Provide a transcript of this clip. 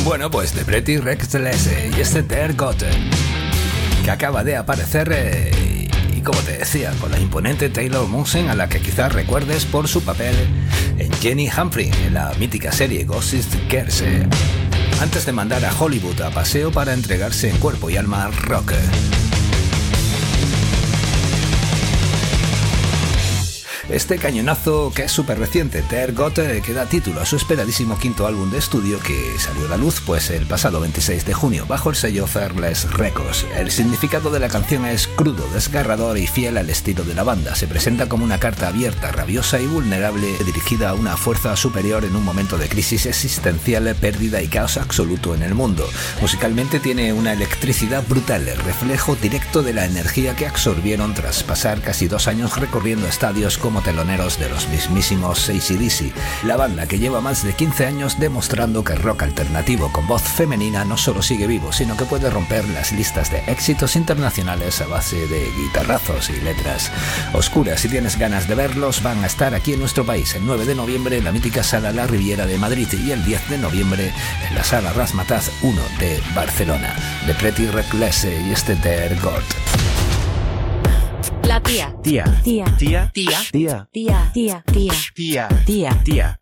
Bueno, pues The Pretty Reckless y este Der Gott, que acaba de aparecer, y como te decía, con la imponente Taylor Momsen, a la que quizás recuerdes por su papel en Jenny Humphrey, en la mítica serie Gossip Girls, antes de mandar a Hollywood a paseo para entregarse en cuerpo y alma al rock. Este cañonazo, que es súper reciente, Der Gott, que da título a su esperadísimo quinto álbum de estudio, que salió a la luz pues el pasado 26 de junio bajo el sello Fearless Records. El significado de la canción es crudo, desgarrador y fiel al estilo de la banda. Se presenta como una carta abierta, rabiosa y vulnerable, dirigida a una fuerza superior en un momento de crisis existencial, pérdida y caos absoluto en el mundo. Musicalmente tiene una electricidad brutal, reflejo directo de la energía que absorbieron tras pasar casi 2 años recorriendo estadios como teloneros de los mismísimos AC/DC, la banda que lleva más de 15 años demostrando que el rock alternativo con voz femenina no solo sigue vivo, sino que puede romper las listas de éxitos internacionales a base de guitarrazos y letras oscuras. Si tienes ganas de verlos, van a estar aquí en nuestro país el 9 de noviembre en la mítica Sala La Riviera de Madrid y el 10 de noviembre en la Sala Razzmatazz 1 de Barcelona. The Pretty Reckless y este Der Gott. La tía. Tía. Tía. Tía. Tía. Tía. Tía. Tía. Tía. Tía. Tía.